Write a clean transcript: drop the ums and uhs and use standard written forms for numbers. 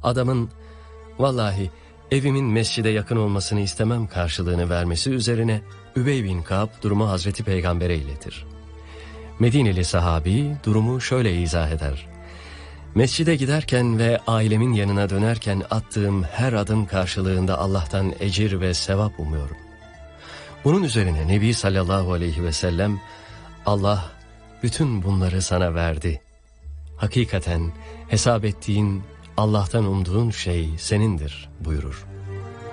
Adamın vallahi evimin mescide yakın olmasını istemem karşılığını vermesi üzerine Übey bin Ka'b durumu Hazreti Peygamber'e iletir. Medineli sahabi durumu şöyle izah eder. Mescide giderken ve ailemin yanına dönerken attığım her adım karşılığında Allah'tan ecir ve sevap umuyorum. Bunun üzerine Nebi sallallahu aleyhi ve sellem, Allah bütün bunları sana verdi. Hakikaten hesap ettiğin, Allah'tan umduğun şey senindir buyurur.